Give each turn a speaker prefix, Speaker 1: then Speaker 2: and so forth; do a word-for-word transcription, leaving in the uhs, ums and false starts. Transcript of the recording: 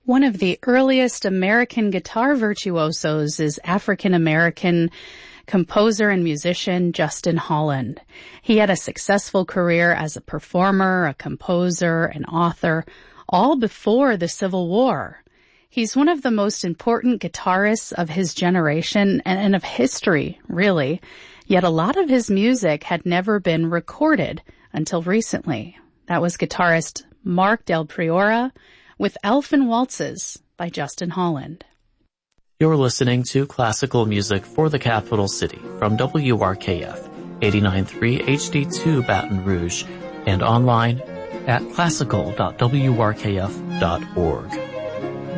Speaker 1: One of the earliest American guitar virtuosos is African-American composer and musician Justin Holland. He had a successful career as a performer, a composer, an author, all before the Civil War. He's one of the most important guitarists of his generation and, and of history, really. Yet a lot of his music had never been recorded until recently. That was guitarist Mark Del Priora with Elfin Waltzes by Justin Holland.
Speaker 2: You're listening to Classical Music for the Capital City from W R K F, eighty-nine point three H D two Baton Rouge, and online at classical dot w r k f dot org.